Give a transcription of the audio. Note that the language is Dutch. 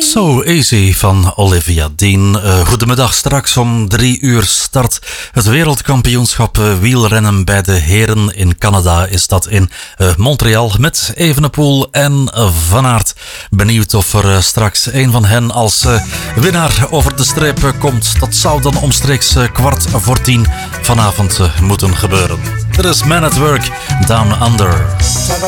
So Easy van Olivia Dean. Goedemiddag, straks om 3 uur start het wereldkampioenschap wielrennen bij de heren in Canada. Is dat in Montreal met Evenepoel en Van Aert. Benieuwd of er straks een van hen als winnaar over de streep komt. Dat zou dan omstreeks 9:15 vanavond moeten gebeuren. Er is Man at Work, Down Under.